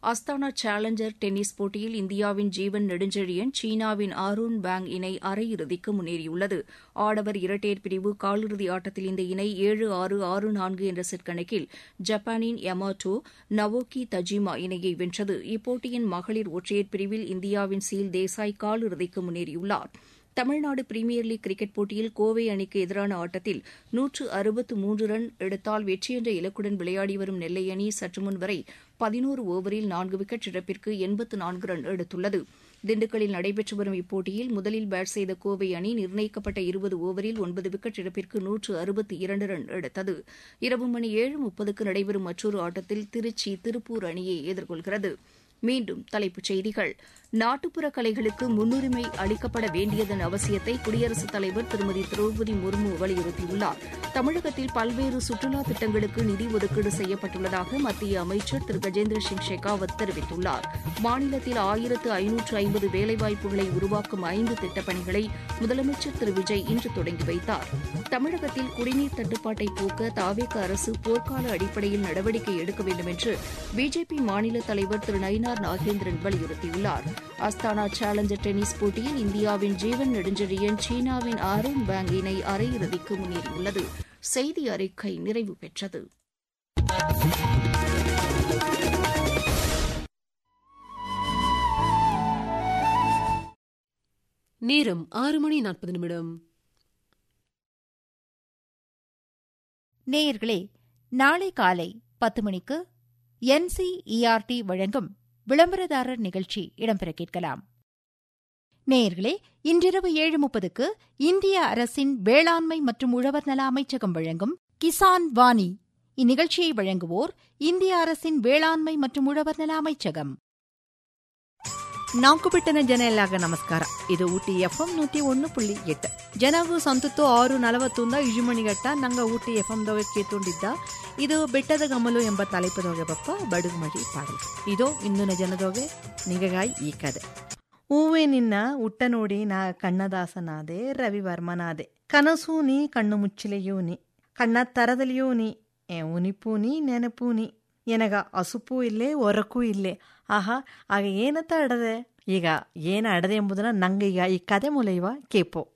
Asthana challenger tennis போட்டியில் இந்தியாவின் ஜீவன் நெடுஞ்செழியன் சீனாவின் ஆரோன் பேங் இணை அரையிறுதிக்கு முன்னேறியுள்ளது. ஆடவர் இரட்டையர் பிரிவு காலிறுதி ஆட்டத்தில் இந்த இணை 7-6, 6-4 என்ற செட் கணக்கில் ஜப்பானின் யமாட்டோ நவோகி தஜிமா இணையை வென்றது. இப்போட்டியின் மகளிர் ஒற்றையர் பிரிவில் இந்தியாவின் சீல் தேசாய் காலிறுதிக்கு முன்னேறியுள்ளார். தமிழ்நாடு பிரீமியர் லீக் கிரிக்கெட் போட்டியில் கோவை அணிக்கு எதிரான ஆட்டத்தில் 163 ரன் எடுத்தால் வெற்றி என்ற இலக்குடன் விளையாடி வரும் நெல்லை அணி சற்றுமுன் வரை 11 ஓவரில் 4 விக்கெட் இழப்பிற்கு 84 ரன் எடுத்துள்ளது. திண்டுக்கல்லில் நடைபெற்று வரும் இப்போட்டியில் முதலில் பேட் செய்த கோவை அணி நிர்ணயிக்கப்பட்ட 20 ஓவரில் 9 விக்கெட் இழப்பிற்கு 162 ரன் எடுத்தது. இரவு மணி 7:30க்கு நடைபெறும் மற்றொரு ஆட்டத்தில் திருச்சி திருப்பூர் அணியை எதிர்கொள்கிறது. மீண்டும் தலைப்புச் செய்திகள். நாட்டுப்புற கலைகளுக்கு முன்னுரிமை அளிக்கப்பட வேண்டியதன் அவசியத்தை குடியரசுத் தலைவர் திருமதி திரௌபதி முர்மு வலியுறுத்தியுள்ளார். தமிழகத்தில் பல்வேறு சுற்றுலா திட்டங்களுக்கு நிதி ஒதுக்கீடு செய்யப்பட்டுள்ளதாக மத்திய அமைச்சர் திரு கஜேந்திர சிங் ஷெகாவத் தெரிவித்துள்ளார். மாநிலத்தில் 1550 வேலைவாய்ப்புகளை உருவாக்கும் 5 திட்டப்பணிகளை முதலமைச்சர் திரு விஜய் இன்று தொடங்கி வைத்தார். தமிழகத்தில் குடிநீர் தட்டுப்பாட்டை போக்க தாவேக அரசு போர்க்கால அடிப்படையில் நடவடிக்கை எடுக்க வேண்டும் என்று பிஜேபி மாநில தலைவர் திரு நயினார் நாகேந்திரன் வலியுறுத்தியுள்ளார். அஸ்தானா சேலஞ்சர் டென்னிஸ் போட்டியில் இந்தியாவின் ஜீவன் நெடுஞ்செழியன் சீனாவின் ஆரோன் பேங் இணை அரையிறுதிக்கு முன்னேறியுள்ளது. செய்தி அறிக்கை நிறைவு பெற்றது. நேரம் 6:40. நேயர்களே, நாளை காலை 10 மணிக்கு NCERT வழங்கும் விளம்பரதாரர் நிகழ்ச்சி இடம்பெற கேட்கலாம். நேயர்களே, இன்றிரவு 7:30க்கு இந்திய அரசின் வேளாண்மை மற்றும் உழவர் நல அமைச்சகம் வழங்கும் கிசான் வாணி. இந்நிகழ்ச்சியை வழங்குவோர் இந்திய அரசின் வேளாண்மை மற்றும் உழவர் நல அமைச்சகம். ನಾಲ್ಕು ಬಿಟ್ಟನ ಜನ ಎಲ್ಲಾಗ ನಮಸ್ಕಾರ. ಇದು ಊಟಿ FM 101.8. ಜನಗೂ ಸಂತುತ್ತು 6:41 ಇಜುಮಣಿಗಟ್ಟ ನಂಗ ಊಟಿ FM ದೊಗೆ ಕೇತುಂಡಿದ್ದ. ಇದು ಬೆಟ್ಟದ ಗಮಲು ಎಂಬ ತಲೆಪದೊಗೆ ಬಪ್ಪ ಬಡುಗು ಮಡಿ ಪಾಡಲು. ಇದು ಇಂದಿನ ಜನದೊಗೆ ನಿಗಗಾಯಿ ಈ ಕದೆ. ಹೂವೇ ನಿನ್ನ ಉಟ್ಟ ನೋಡಿ ನಾ ಕಣ್ಣದಾಸನಾದೆ, ರವಿವರ್ಮನಾದೆ. ಕನಸೂ ನೀ, ಕಣ್ಣು ಮುಚ್ಚಿಲೆಯೂ ನೀ, ಕಣ್ಣ ತರದಲಿಯೂ ನೀ, ಉನಿಪೂ ನೀ, ನೆನಪೂ ನೀ. ಎನಗ ಹಸುಪೂ ಇಲ್ಲೇ, ಒರಕೂ ಇಲ್ಲೇ. ಆಹಾ, ಆಗ ಏನತ್ತ ಅಡದೆ? ಈಗ ಏನ ಅಡದೆ ಎಂಬುದನ್ನ ನಂಗೀಗ ಈ ಕತೆ ಮೂಲೆಯುವ ಕೇಪೋ.